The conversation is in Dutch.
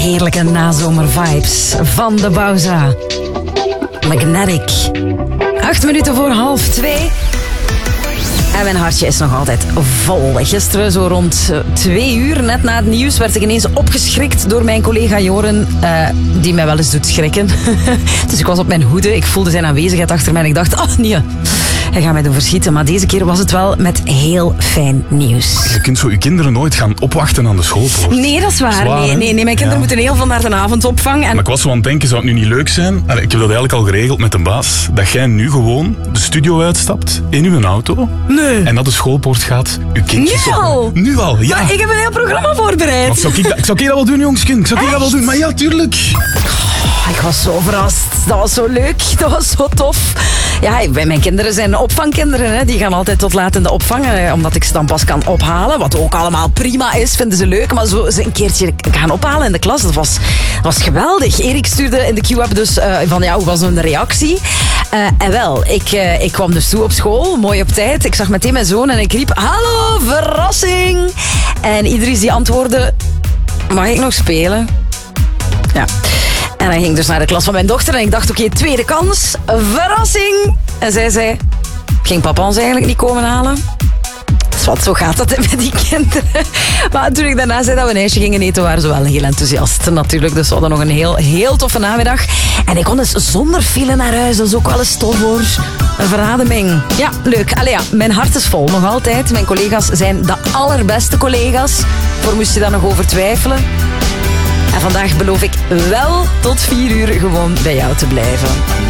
heerlijke nazomervibes van de Bauza. Magnetic. 8 minuten voor 1:30. En mijn hartje is nog altijd vol. Gisteren, zo rond 2 uur, net na het nieuws, werd ik ineens opgeschrikt door mijn collega Joren, die mij wel eens doet schrikken. Dus ik was op mijn hoede. Ik voelde zijn aanwezigheid achter mij en ik dacht, nee, hij gaat mij doen verschieten. Maar deze keer was het wel met heel fijn nieuws. Je kunt zo je kinderen nooit gaan opwachten aan de schoolpoort. Nee, dat is waar. Nee, mijn kinderen moeten heel veel naar de avondopvang. En... Maar ik was zo aan het denken, zou het nu niet leuk zijn? Ik heb dat eigenlijk al geregeld met de baas. Dat jij nu gewoon de studio uitstapt in uw auto. Nee. En naar de schoolpoort gaat. Uw kindjes Nu al? Nu al, ja. Maar ik heb een heel programma voorbereid. Maar zou ik dat wel doen, jongskind? Ik zou dat wel doen, maar ja, tuurlijk. Ik was zo verrast. Dat was zo leuk. Dat was zo tof. Ja, mijn kinderen zijn opvangkinderen. Hè. Die gaan altijd tot laat in de opvang. Omdat ik ze dan pas kan ophalen. Wat ook allemaal prima is. Vinden ze leuk. Maar zo ze een keertje gaan ophalen in de klas. Dat was geweldig. Erik stuurde in de Q-app dus van ja, hoe was hun reactie? En wel, ik kwam dus toe op school. Mooi op tijd. Ik zag meteen mijn zoon en ik riep, hallo, verrassing. En Idris die antwoordde, mag ik nog spelen? Ja. En hij ging dus naar de klas van mijn dochter en ik dacht, oké, tweede kans, verrassing. En zij zei, ging papa ons eigenlijk niet komen halen? Wat, zo gaat dat met die kinderen. Maar toen ik daarna zei dat we een ijsje gingen eten, waren ze wel heel enthousiast natuurlijk. Dus we hadden nog een heel toffe namiddag. En ik kon dus zonder file naar huis. Dat is ook wel eens tof hoor. Een verademing. Ja, leuk. Allee ja, mijn hart is vol, nog altijd. Mijn collega's zijn de allerbeste collega's. Voor moest je daar nog over twijfelen. En vandaag beloof ik wel tot 4 uur gewoon bij jou te blijven.